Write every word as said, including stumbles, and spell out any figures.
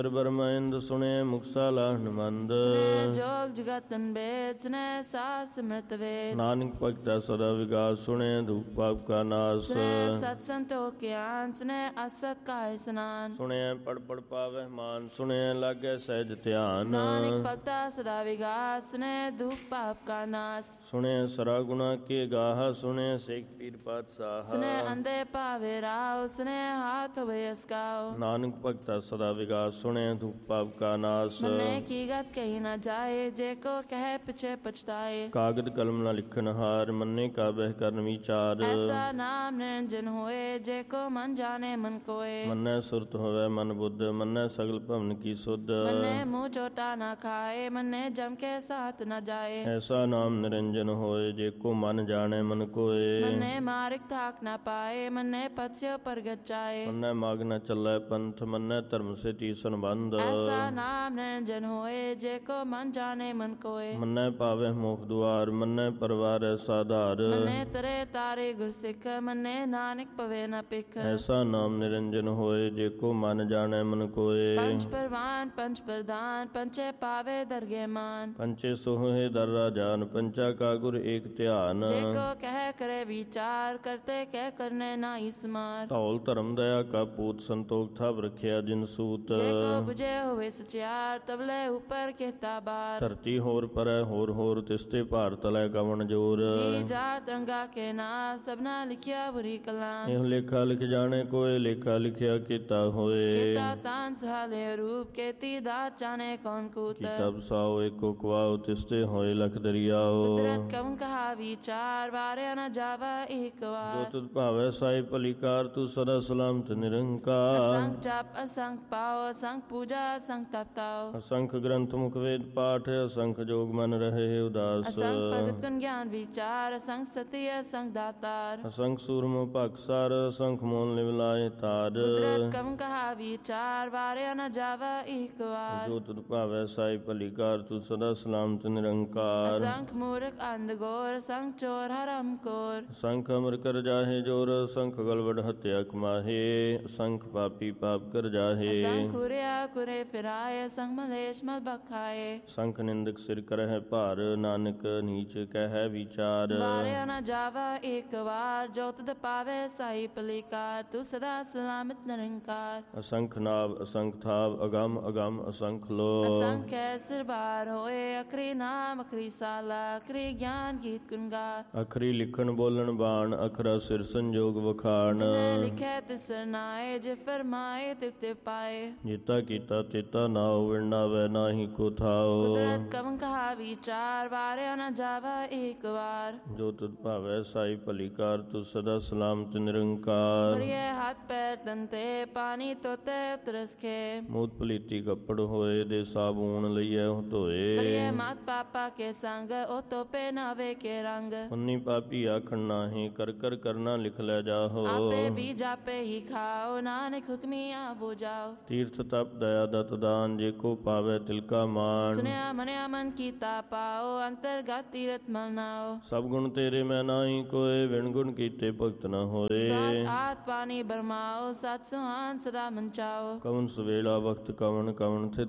Burma ਇੰਦ ਸੁਣੇ ਮੁਕਸਾ ਲਾਹਨ ਮੰਦ। ਸੁਨੇ ਜੋਗ ਜਗਤਨ ਬੇਦ ਸੁਨੇ ਸਾਸ ਸਮਰਤ ਵੇਦ। ਨਾਨਕ ਭਗਤਾ ਸਦਾ ਵਿਗਾਸ ਸੁਣੇ ਧੂਪ ਪਾਪ ਕਾ ਨਾਸ। ਸੁਨੇ ਸਤ ਸੰਤੋਖ ਗਿਆਨ ਸੁਨੇ ਅਸਤ ਕਾਇ ਸਨਾਨ। ਸੁਣੇ ਪੜ ਪੜ ਪਾਵਹਿ ਮਾਨ ਸੁਣੇ ਲਾਗੇ ਸਹਿਜ ਧਿਆਨ। ਨਾਨਕ ਭਗਤਾ ਸਦਾ ਵਿਗਾਸ ਸੁਨੇ ਧੂਪ ਪਾਪ ਕਾ ਨਾਸ। ਸੁਣੇ ਸਰਾ ਗੁਣਾ ਕੇ ਗਾਹ ਸੁਣੇ ਸੇਖ ਪੀਰ ਪਾਤਸ਼ਾਹ। ਸੁਨੇ ਅੰਧੇ ਪਾਵੇ ਰਾਉ ਸੁਨੇ ਹਾਥ ਹੋਵੇ ਅਸਕਾਉ। ਨਾਨਕ ਭਗਤਾ ਸਦਾ ਵਿਗਾਸ ਸੁਣੇ ਧੂਪ ਪਾਪ ਕਾ ਨਾਸ। ਮਨੇ ਕੀ ਗਤ ਕਹੀ ਨ ਜਾਏ ਜੇ ਕੋ ਕਹਿ ਪਿਛੇ ਪਛਤਾਏ। ਕਾਗਦ ਕਲਮ ਨਾ ਲਿਖਨ ਹਾਰ ਮੰਨੇ ਕਾ ਬਹਿ ਕਰਨ ਵਿਚਾਰ। ਐਸਾ ਨਾਮ ਨਿਰੰਜਨ ਹੋਏ ਜੇ ਕੋ ਮਨ ਜਾਣੇ ਮਨ ਕੋਏ। ਮੰਨੈ ਸੁਰਤ ਹੋਵੇ ਮਨ ਬੁੱਧ ਮੰਨੈ ਸਗਲ ਭਵਨ ਕੀ ਸੁਧ। ਮੰਨੇ ਮੂੰਹ ਚੋਟਾ ਨਾ ਖਾਏ ਮੰਨੇ ਜਮ ਕੇ ਸਾਥ ਨ ਜਾਏ। ਐਸਾ ਨਾਮ ਨਿਰੰਜਨ ਹੋਏ ਜੇ ਕੋ ਮਨ ਜਾਣੈ ਮਨ ਕੋਏ। ਮੰਨੇ ਮਾਰਿਕ ਥਾਕ ਨ ਪਾਏ ਮੰਨੇ ਪਛਿਓ ਪਰਗਟ ਜਾਏ। ਮੰਨੈ ਮਾਗ ਨ ਚੱਲੈ ਪੰਥ ਮੰਨੈ ਧਰਮ ਸੇ ਤੀਸਨ ਬੰਧ। ਐਸਾ ਨਾਮ ਨਿਰੰਜਨ ਹੋਏ ਜੇ ਕੋ ਮਨ ਜਾਣੇ ਮਨ ਕੋਏ। ਮੰਨੈ ਪਾਵੈ ਮੋਖ ਦੁਆਰ ਮੰਨੈ ਪਰਵਾਰੈ ਸਾਧਾਰ। ਮੰਨੇ ਤਰੇ ਤਾਰੇ ਗੁਰ ਸਿੱਖ ਮੰਨੇ ਨਾਨਕ ਪਵੇ ਨ ਪਿਖ। ਐਸਾ ਨਾਮ ਨਿਰੰਜਨ ਹੋਏ ਜੇ ਕੋ ਮਨ ਜਾਣੈ ਮਨ ਕੋਏ। ਪੰਚ ਪਰਵਾਨ ਪੰਚ ਪ੍ਰਧਾਨ ਪੰਚੇ ਪਾਵੇ ਦਰਗੇ ਮਾਨ। ਪੰਚੇ ਸੋਹੇ ਦਰ ਰਾਜਾਨ ਪੰਚਾ ਕਾ ਗੁਰ ਏਕ ਧਿਆਨ। ਜੇ ਕੋ ਕਹਿ ਕਰੇ ਵਿਚਾਰ ਕਰਤੇ ਕਹਿ ਕਰਨੇ ਨਾਹੀ ਸਮਾਰ। ਧੌਲ ਧਰਮ ਦਇਆ ਕਾ ਪੂਤ ਸੰਤੋਖ ਥਾਪ ਰਖਿਆ ਜਿਨ ਸੂਤ। ਜੇ ਕੋ ਬੁਝੇ ਹੋਵੇ ਸਚਿਆਰ ਤਬਲੇ ਉਪਰ ਕੀਤਾ ਬਾਰ। ਧਰਤੀ ਹੋਰ ਪਰੈ ਹੋਰ ਹੋਰ ਤਿਸਤੇ ਭਾਰ ਤਲੈ ਗਵਣ ਜੋਰ। ਜੀ ਜਾਤ ਰੰਗਾ ਕੇ ਨਾਮ ਸਭਨਾ ਲਿਖਿਆ ਬੁਰੀ ਕਲਾਮ। ਇਹ ਲੇਖਾ ਲਿਖ ਜਾਣੇ ਕੋਏ ਲੇਖਾ ਲਿਖਿਆ ਕੀਤਾ ਹੋਏ। ਕੀਤਾ ਤਾਨ ਸਹਾਲੇ ਰੂਪ ਕੀਤੀ ਦਾਤ ਜਾਣੇ ਕੌਣ ਕੂਤ। ਕੀਤਾ ਬਸਾਓ ਏਕੋ ਕਵਾਓ ਤਿਸਤੇ ਹੋਏ ਲਖ ਦਰਿਆਓ। ਕੁਦਰਤ ਕਮ ਕਹਾ ਵਿਚਾਰ ਵਾਰਿਆ ਨ ਜਾਵਾ ਇੱਕ ਜੋ ਵਾਰ। ਤੁਧ ਭਾਵੈ ਸਾਈ ਭਲੀਕਾਰ ਤੂੰ ਸਦਾ ਸਲਾਮਤ ਨਿਰੰਕਾਰ। ਅਸੰਖ ਜਪ ਅਸੰਖ ਪਾਓ ਅਸੰਖ ਪੂਜਾ ਅਸੰਖ ਤਪਤਾਓ। ਅਸੰਖ ਗ੍ਰੰਥ ਮੁਖ ਵੇਦ ਪਾਠ ਅਸੰਖ ਜੋਗ ਮਨ ਰਹੇ ਉਦਾਸ। ਅਸੰਖ ਭਗਤ ਗੁਣ ਗਿਆਨ ਵਿਚਾਰ ਅਸੰਖ ਸਤੀ ਅਸੰਖ ਦਾਤਾਰ। ਅਸੰਖ ਸੂਰਮ ਭਗਸਾਰ ਅਸੰਖ ਮੋਲ ਨਿਵਲਾਏ ਤਾਰ। ਕੁਦਰਤ ਕਮ ਕਹਾ ਵਿਚਾਰ ਵਾਰਿਆ ਨ ਜਾਵਾ ਇੱਕ ਵਾਰ। ਜੋ ਤੁਧ ਭਾਵੈ ਸਾਈ ਭਲੀਕਾਰ ਤੂੰ ਸਦਾ ਸਲਾਮਤ ਨਿਰੰਕਾਰ। ਅਸੰਖ ਮੂਰਖ ਅੰਧ ਗੋਰ ਅਸੰਖ ਚੋਰ ਹਰਮ ਕੋਰ। ਅਸੰਖ ਅਮਰ ਕਰ ਜਾਹੇ ਜੋਰ ਅਸੰਖ ਗਲਵਡ ਹੱਤਿਆ ਕਮਾਹੇ। ਅਸੰਖ ਪਾਪੀ ਪਾਪ ਕਰ ਜਾਹੇ। ਅਸੰਖ ਕੁਰਿਆ ਕੁਰੇ ਫਿਰਾਏ ਅਸੰਖ ਮਲੇਸ਼ ਮਲ ਬਖਾਏ। ਸੰਖ ਨਿੰਦਕ ਸਿਰ ਕਰਹਿ ਭਾਰ ਨਾਨਕ ਨੀਚ ਕਹਿ ਵਿਚਾਰ। ਵਾਰਿਆ ਨ ਜਾਵਾ ਇੱਕ ਵਾਰ ਜੋ ਤੁਧ ਪਾਵੇ ਸਾਈ ਭਲੀਕਾਰ ਤੂੰ ਸਦਾ ਸਲਾਮਤ ਨਿਰੰਕਾਰ। ਅਸੰਖ ਨਾਭ ਅਸੰਖ ਥਾਵ ਅਗੰਮ ਅਗੰਮ ਅਸੰਖ ਲੋ। ਅਸੰਖ ਹੈ ਸਿਰਬਾਰ ਹੋਏ ਅਖਰੀ ਨਾਮ ਅਖਰੀ ਸਾਲਾ ਅਖਰੀ ਗਿਆਨ ਗੀਤ ਗੁਣਗਾ। ਅਖਰੀ ਲਿਖਣ ਬੋਲਣ ਬਾਣ ਅਖਰਾ ਸਿਰ ਸੰਜੋਗ ਵਖਾਣ। ਜਿਨੇ ਲਿਖੈ ਤਿਸ ਸਰਨਾਏ ਜੇ ਫਰਮਾਏ ਤਿਵ ਤਿਵ ਪਾਏ। ਜੀਤਾ ਕੀਤਾ ਤੇਤਾ ਨਾਉ ਵਿਣਾਵੈ ਨਾਹੀ ਕੋ ਥਾਉ। ਕੁਦਰਤ ਕਮ ਕਹਾ ਵਿਚਾਰ ਵਾਰਿਆ ਨ ਜਾਵਾ ਇੱਕ ਵਾਰ। ਜੋ ਤੁਧ ਭਾਵੈ ਸਾਈ ਭਲੀਕਾਰ ਤੂੰ ਸਦਾ ਸਲਾਮਤ ਨਿਰੰਕਾਰ। ਬਰੀਏ ਹੱਥ ਪੈਰ ਤੰਤੇ ਪਾਣੀ ਤੋਤੇ ਉਤਰਸ ਖੇ। ਮੂਤ ਪਲੀਤੀ ਕੱਪੜ ਹੋਏ ਦੇ ਸਾਬੂਨ ਲਈਐ ਧੋਏ। ਬਰੀਏ ਮਤ ਪਾਪਾ ਕੇ ਸੰਗ ਉਹ ਤੋਪੇ ਨਾਵੇ ਕੇ ਰੰਗ। ਉਨੀ ਪਾਪੀ ਆਖਣ ਨਾਹੀ ਕਰ ਕਰ ਕਰਨਾ ਲਿਖ ਲੈ ਜਾਹੋ। ਆਪੇ ਵੀ ਜਾਪੇ ਹੀ ਖਾਓ ਨਾਨਕ ਹੁਕਮੀਆਂ ਬੁਝਾਓ। ਤੀਰਥ ਤਪ ਦਇਆ ਦਤ ਦਾਨ ਜੇ ਕੋ ਪਾਵੈ ਤਿਲਕਾ ਮਾਨ। ਸੁਨਿਆ ਮਨਿਆ ਮਨ ਕੀਤਾ ਪਾਓ ਅੰਤਰਗਤ ਤੀਰਥ ਮਲ ਨਾਓ। ਸਭ ਗੁਣ ਤੇਰੇ ਮੈਂ ਨਾਹੀ ਕੋਏ ਵਿਣ ਗੁਣ ਕੀਤੇ ਭਗਤ ਨ ਹੋਏ। ਸਾਸ ਆਤ ਪਾਣੀ ਬਰਮਾਓ ਸਤ ਸੁਹਾਨ ਸਦਾ ਮੰਚਾਓ। ਕਵਨ ਸਵੇਲਾ ਵਕਤ ਕਵਨ ਕਵਨ ਥਿਤ